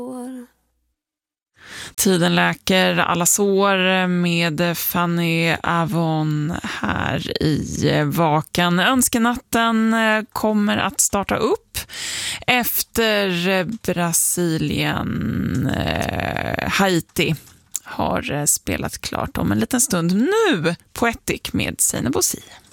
Tiden läker alla sår med Fanny Avon här i Vakan. Önskenatten kommer att starta upp efter Brasilien. Haiti har spelat klart om en liten stund. Nu Poetic med Seinabo Si.